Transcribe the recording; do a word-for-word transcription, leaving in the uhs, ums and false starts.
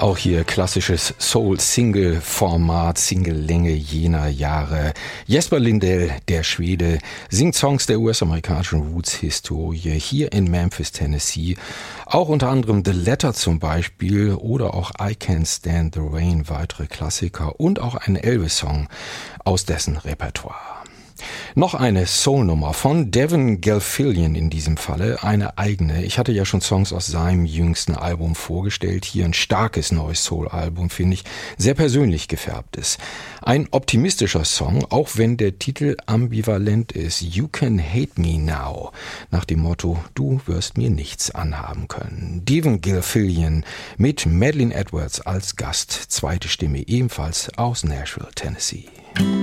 Auch hier klassisches Soul-Single-Format, Single-Länge jener Jahre. Jesper Lindell, der Schwede, singt Songs der U S-amerikanischen Roots-Historie hier in Memphis, Tennessee. Auch unter anderem The Letter zum Beispiel oder auch I Can't Stand the Rain, weitere Klassiker und auch ein Elvis-Song aus dessen Repertoire. Noch eine Soul-Nummer von Devin Gilfillian in diesem Falle, eine eigene. Ich hatte ja schon Songs aus seinem jüngsten Album vorgestellt. Hier ein starkes neues Soul-Album, finde ich, sehr persönlich gefärbt ist. Ein optimistischer Song, auch wenn der Titel ambivalent ist. You Can Hate Me Now, nach dem Motto, du wirst mir nichts anhaben können. Devin Gilfillian mit Madeline Edwards als Gast, zweite Stimme ebenfalls aus Nashville, Tennessee.